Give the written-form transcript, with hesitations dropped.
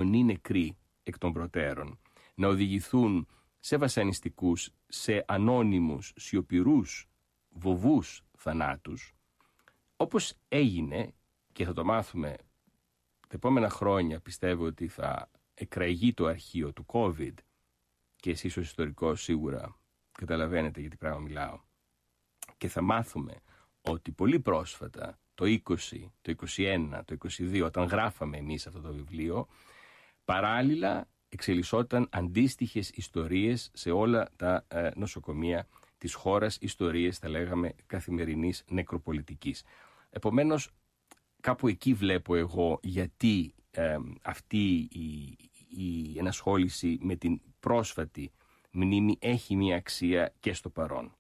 πολλοί νεκροί εκ των προτέρων, να οδηγηθούν σε βασανιστικούς, σε ανώνυμους, σιωπηρούς, βοβούς θανάτους, όπως έγινε, και θα το μάθουμε τα επόμενα χρόνια, πιστεύω ότι θα εκραγεί το αρχείο του COVID, και εσείς ως ιστορικός σίγουρα καταλαβαίνετε για τι πράγμα μιλάω, και θα μάθουμε ότι πολύ πρόσφατα, το 20, το 21, το 22, όταν γράφαμε εμείς αυτό το βιβλίο, παράλληλα εξελισσόταν αντίστοιχες ιστορίες σε όλα τα νοσοκομεία της χώρας, ιστορίες, θα λέγαμε, καθημερινής νεκροπολιτικής. Επομένως, κάπου εκεί βλέπω εγώ γιατί αυτή η ενασχόληση με την πρόσφατη μνήμη έχει μια αξία και στο παρόν.